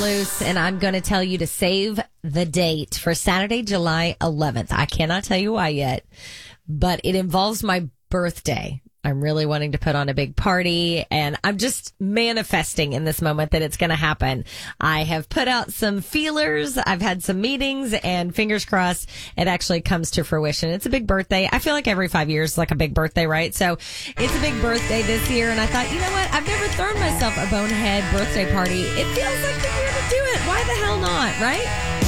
loose, and I'm going to tell you to save the date for Saturday, July 11th. I cannot tell you why yet, but it involves my birthday. I'm really wanting to put on a big party, and I'm just manifesting in this moment that it's going to happen. I have put out some feelers. I've had some meetings, and fingers crossed it actually comes to fruition. It's a big birthday. I feel like every 5 years is like a big birthday, right? So it's a big birthday this year, and I thought, you know what? I've never thrown myself a bonehead birthday party. It feels like the year to do it. Why the hell not, right?